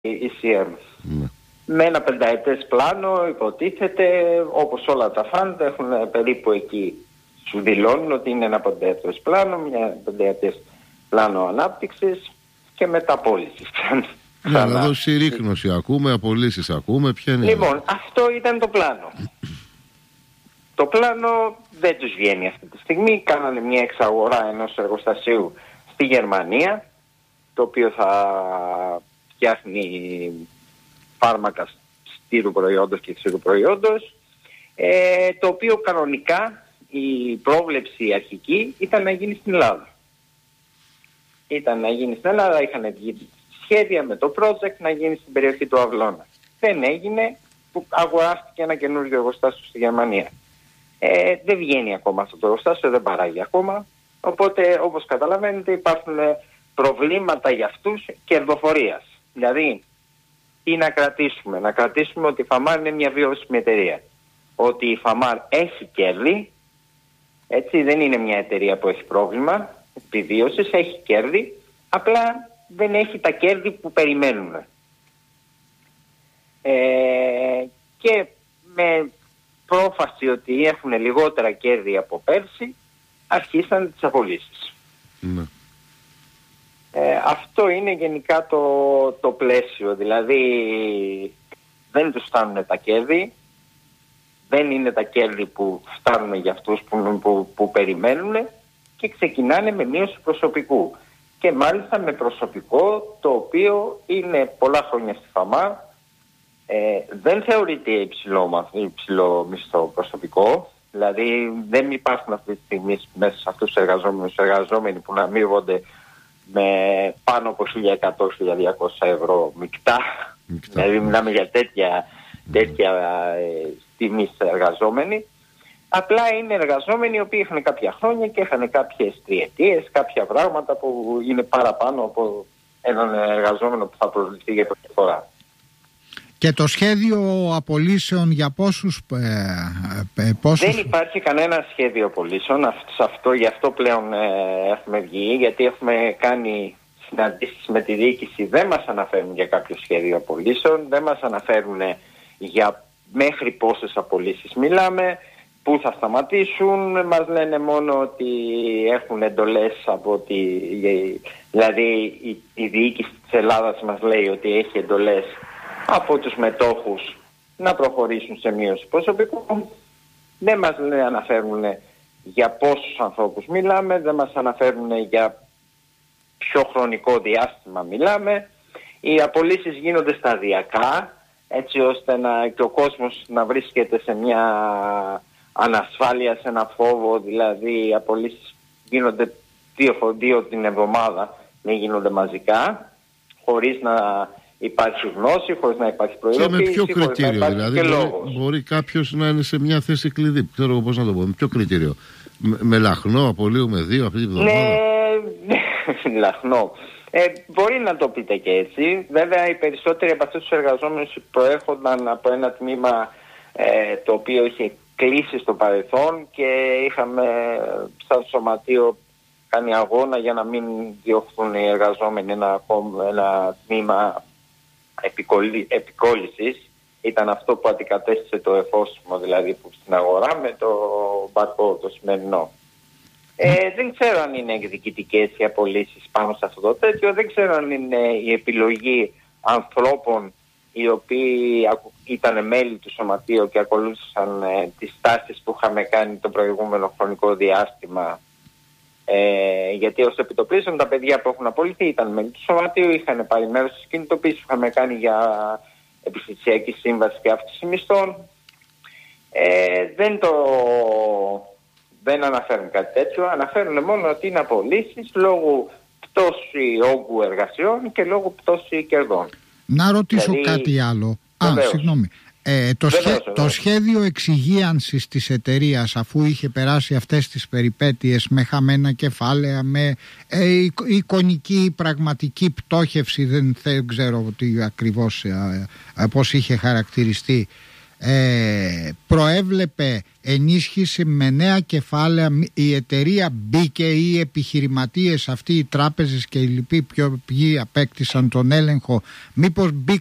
ECM. Με ένα 5ετές πλάνο υποτίθεται, όπως όλα τα φαντ έχουν περίπου εκεί, σου δηλώνουν ότι είναι ένα 5ετές πλάνο, μια 5ετές πλάνο ανάπτυξης και μεταπώλησης. Ναι, εδώ συρρίκνωση ακούμε, απολύσεις ακούμε, ποια είναι? Λοιπόν, αυτό ήταν το πλάνο. Το πλάνο δεν τους βγαίνει αυτή τη στιγμή. Κάνανε μια εξαγορά ενός εργοστασίου στη Γερμανία, το οποίο θα φτιάχνει φάρμακα στήρου προϊόντος και ξηρού προϊόντος, το οποίο κανονικά η πρόβλεψη αρχική ήταν να γίνει στην Ελλάδα. Είχαν βγει σχέδια με το project να γίνει στην περιοχή του Αυλώνα. Δεν έγινε, που αγοράστηκε ένα καινούργιο εργοστάσιο στη Γερμανία. Δεν βγαίνει ακόμα αυτό το εργοστάσιο, δεν παράγει ακόμα. Οπότε, όπως καταλαβαίνετε, υπάρχουν προβλήματα για αυτούς κερδοφορίας. Δηλαδή, τι να κρατήσουμε? Να κρατήσουμε ότι η Φαμάρ είναι μια βιώσιμη εταιρεία. Ότι η Φαμάρ έχει κέρδη, έτσι, δεν είναι μια εταιρεία που έχει πρόβλημα επιβίωσης, έχει κέρδη, απλά δεν έχει τα κέρδη που περιμένουν. Και με πρόφαση ότι έχουν λιγότερα κέρδη από πέρσι, αρχίσαν τις απολύσεις. Ναι. Αυτό είναι γενικά το πλαίσιο, δηλαδή δεν τους φτάνουν τα κέρδη, δεν είναι τα κέρδη που φτάνουν για αυτούς που περιμένουν και ξεκινάνε με μείωση προσωπικού. Και μάλιστα με προσωπικό το οποίο είναι πολλά χρόνια στη Φαμάρ, δεν θεωρείται υψηλό μισθό προσωπικό, δηλαδή δεν υπάρχουν αυτή τη στιγμή μέσα σε αυτούς τους εργαζόμενοι που να αμείβονται με πάνω από 1.100-1.200 ευρώ μεικτά. Δηλαδή μιλάμε για τέτοια τιμή εργαζόμενοι. Απλά είναι εργαζόμενοι οι οποίοι είχαν κάποια χρόνια και είχαν κάποιες τριετίες, κάποια πράγματα που είναι παραπάνω από έναν εργαζόμενο που θα προσληφθεί για πρώτη φορά. Και το σχέδιο απολύσεων για πόσους? Δεν υπάρχει κανένα σχέδιο απολύσεων. Γι' αυτό πλέον έχουμε βγει, γιατί έχουμε κάνει συναντήσεις με τη διοίκηση. Δεν μας αναφέρουν για κάποιο σχέδιο απολύσεων, δεν μας αναφέρουν για μέχρι πόσες απολύσεις μιλάμε, πού θα σταματήσουν. Μας λένε μόνο ότι έχουν εντολές από δηλαδή η διοίκηση της Ελλάδας μας λέει ότι έχει εντολές από τους μετόχους να προχωρήσουν σε μείωση προσωπικού. Δεν μας αναφέρουν για πόσους ανθρώπους μιλάμε, δεν μας αναφέρουν για ποιο χρονικό διάστημα μιλάμε. Οι απολύσεις γίνονται σταδιακά, έτσι ώστε και ο κόσμος να βρίσκεται σε μια ανασφάλεια, σε ένα φόβο. Δηλαδή οι απολύσεις γίνονται δύο την εβδομάδα, δεν γίνονται μαζικά, χωρίς να υπάρχει γνώση, χωρίς να υπάρχει προειδοποίηση. Και με ποιο κριτήριο? Δηλαδή μπορεί κάποιος να είναι σε μια θέση κλειδί, ξέρω εγώ πώς να το πω, με ποιο κριτήριο? Με λαχνό απολύουμε 2 αυτή τη βδομάδα? Ναι, λαχνό. Μπορεί να το πείτε και έτσι. Βέβαια οι περισσότεροι από αυτούς τους εργαζόμενους προέρχονταν από ένα τμήμα το οποίο είχε κλείσει στο παρελθόν και είχαμε σαν σωματείο κάνει αγώνα για να μην διώχθουν οι εργαζόμενοι ένα τμήμα επικόλλησης. Ήταν αυτό που αντικατέστησε το εφόσιμο, δηλαδή που στην αγορά, με το μπαρκό το σημερινό. Δεν ξέρω αν είναι εκδικητικές οι απολύσεις πάνω σε αυτό το τέτοιο. Δεν ξέρω αν είναι η επιλογή ανθρώπων οι οποίοι ήταν μέλη του σωματείου και ακολούθησαν τις τάσεις που είχαμε κάνει το προηγούμενο χρονικό διάστημα. Γιατί ως επιτοπλίστων τα παιδιά που έχουν απολυθεί ήταν μέλη του σωματείου, είχαν πάρει μέρος στις κινητοποίησεις που είχαμε κάνει για επιχειρησιακή σύμβαση και αύξηση μισθών. Δεν αναφέρουν κάτι τέτοιο, αναφέρουν μόνο ότι είναι απολύσεις λόγω πτώση όγκου εργασιών και λόγω πτώση κερδών. Να ρωτήσω κάτι άλλο. Συγγνώμη. Το σχέδιο εξυγίανσης της εταιρείας, αφού είχε περάσει αυτές τις περιπέτειες με χαμένα κεφάλαια, με εικονική πραγματική πτώχευση, δεν ξέρω τι ακριβώς πώς είχε χαρακτηριστεί, προέβλεπε ενίσχυση με νέα κεφάλαια, η εταιρεία μπήκε ή οι επιχειρηματίες αυτοί, οι τράπεζες και οι λοιποί ποιοι απέκτησαν τον έλεγχο, μήπως